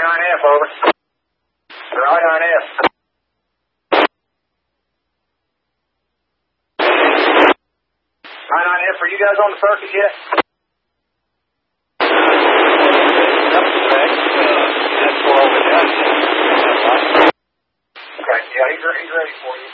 I-9F, over. You're I-9F. I-9F, are you guys on the circuit yet? That's all we got. Okay, yeah, he's ready for you.